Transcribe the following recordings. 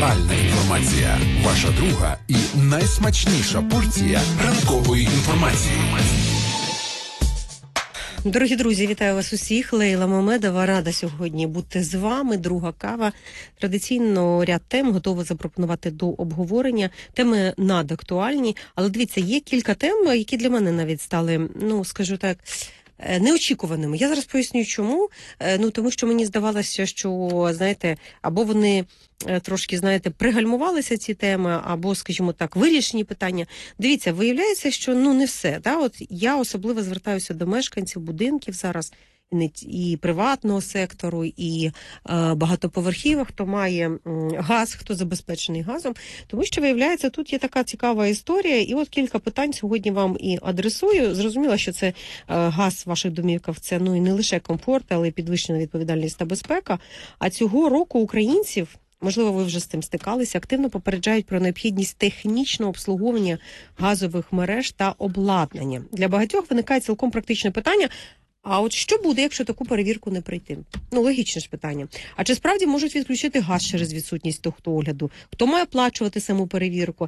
Актуальна інформація. Ваша друга і найсмачніша порція ранкової інформації. Дорогі друзі, вітаю вас усіх. Лейла Мамедова, рада сьогодні бути з вами. Друга кава. Традиційно ряд тем готова запропонувати до обговорення. Теми надактуальні. Але дивіться, є кілька тем, які для мене навіть стали, скажу так, неочікуваними. Я зараз поясню, чому. Тому що мені здавалося, що, знаєте, або вони трошки, пригальмувалися ці теми, або, скажімо так, вирішені питання. Дивіться, виявляється, що, не все. Да? От я особливо звертаюся до мешканців будинків зараз, і приватного сектору, і багатоповерхівок, хто має газ, хто забезпечений газом. Тому що, виявляється, тут є така цікава історія, і от кілька питань сьогодні вам і адресую. Зрозуміло, що це газ в ваших домівках, це і не лише комфорт, але й підвищена відповідальність та безпека. А цього року українців, можливо, ви вже з цим стикалися, активно попереджають про необхідність технічного обслуговування газових мереж та обладнання. Для багатьох виникає цілком практичне питання: а от що буде, якщо таку перевірку не пройти? Логічне ж питання. А чи справді можуть відключити газ через відсутність техогляду? Хто має оплачувати саму перевірку?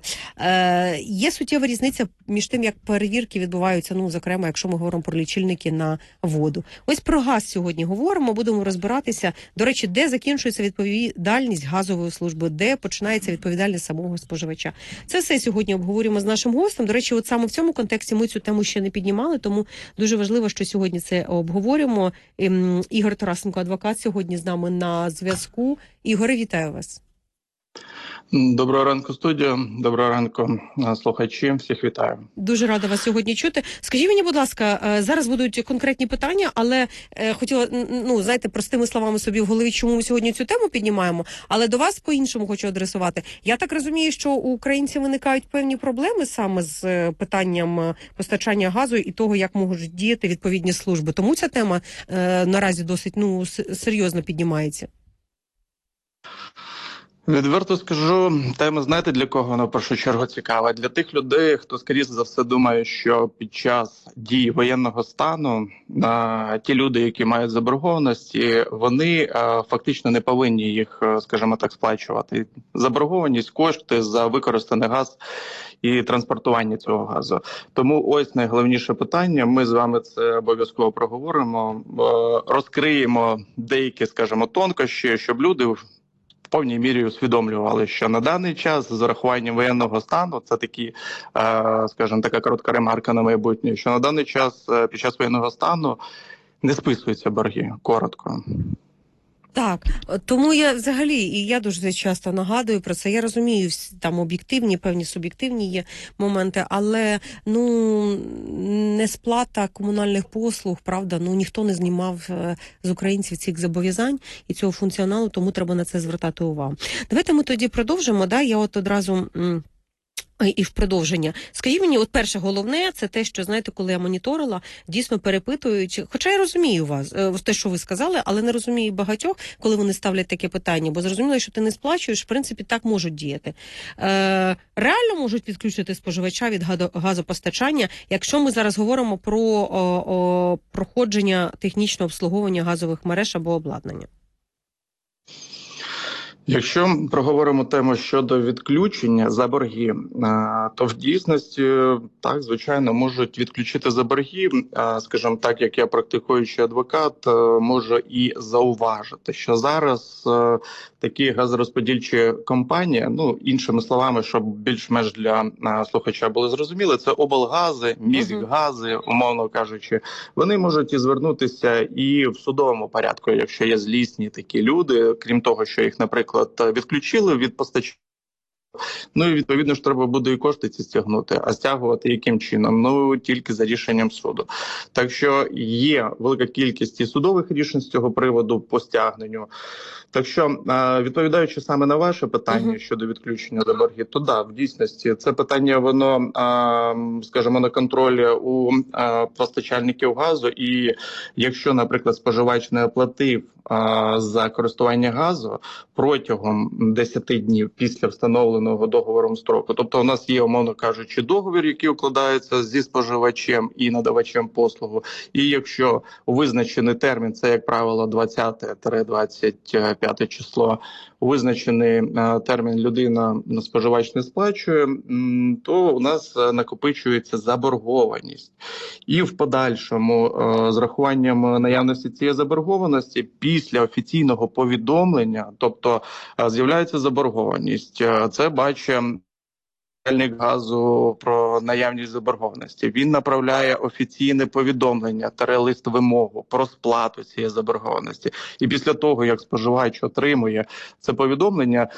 Є суттєва різниця між тим, як перевірки відбуваються, зокрема, якщо ми говоримо про лічильники на воду. Ось про газ сьогодні говоримо, будемо розбиратися. До речі, де закінчується відповідальність газової служби, де починається відповідальність самого споживача. Це все сьогодні обговорюємо з нашим гостем. До речі, от саме в цьому контексті ми цю тему ще не піднімали, тому дуже важливо, що сьогодні це обговорюємо. Ігор Тарасенко, адвокат, сьогодні з нами на зв'язку. Ігоре, вітаю вас. Доброго ранку, студія. Доброго ранку, слухачі. Всіх вітаю. Дуже рада вас сьогодні чути. Скажіть мені, будь ласка, зараз будуть конкретні питання, але хотіла, простими словами собі в голові, чому ми сьогодні цю тему піднімаємо, але до вас по-іншому хочу адресувати. Я так розумію, що у українців виникають певні проблеми саме з питанням постачання газу і того, як можуть діяти відповідні служби. Тому ця тема наразі досить, серйозно піднімається. Відверто скажу, тема, знаєте, для кого вона в першу чергу цікава? Для тих людей, хто, скоріше за все, думає, що під час дії воєнного стану ті люди, які мають заборгованості, вони фактично не повинні їх, скажімо так, сплачувати. Заборгованість, кошти за використаний газ і транспортування цього газу. Тому ось найголовніше питання, ми з вами це обов'язково проговоримо, розкриємо деякі, скажімо, тонкощі, щоб люди в повній мірі усвідомлювали, що на даний час з урахуванням воєнного стану, це такі, скажімо, така коротка ремарка на майбутнє, що на даний час під час воєнного стану не списуються борги, коротко. Так, тому я взагалі, і я дуже часто нагадую про це, я розумію, там об'єктивні, певні суб'єктивні є моменти, але, несплата комунальних послуг, правда, ніхто не знімав з українців цих зобов'язань і цього функціоналу, тому треба на це звертати увагу. Давайте ми тоді продовжимо, я от одразу... І в продовження. Скажіть мені, от перше головне, це те, що, знаєте, коли я моніторила, дійсно перепитують, хоча я розумію вас, те, що ви сказали, але не розумію багатьох, коли вони ставлять таке питання, бо зрозуміло, що ти не сплачуєш, в принципі, так можуть діяти. Реально можуть відключити споживача від газопостачання, якщо ми зараз говоримо про проходження технічного обслуговування газових мереж або обладнання? Якщо проговоримо тему щодо відключення за борги, то в дійсності, так, звичайно, можуть відключити за борги. Скажімо так, як я практикуючий адвокат, можу і зауважити, що зараз такі газорозподільчі компанії, іншими словами, щоб більш-менш для слухача було зрозуміло, це облгази, міськгази, умовно кажучи, вони можуть і звернутися і в судовому порядку, якщо є злісні такі люди, крім того, що їх, наприклад, відключили від постачання. І відповідно ж треба буде і кошти ці стягнути, а стягувати яким чином? Тільки за рішенням суду. Так що є велика кількість і судових рішень з цього приводу по стягненню. Так що, відповідаючи саме на ваше питання щодо відключення за борги, то в дійсності це питання, воно, скажімо, на контролі у постачальників газу. І якщо, наприклад, споживач не оплатив за користування газу протягом 10 днів після встановленого встановленого договором строку. Тобто у нас є, умовно кажучи, договір, який укладається зі споживачем і надавачем послугу. І якщо у визначений термін, це, як правило, 20-25 число, у визначений термін людина, споживач не сплачує, то у нас накопичується заборгованість. І в подальшому, з рахуванням наявності цієї заборгованості, після офіційного повідомлення, тобто з'являється заборгованість, це бачить начальник газу про наявність заборгованості. Він направляє офіційне повідомлення та лист вимогу про сплату цієї заборгованості. І після того, як споживач отримує це повідомлення,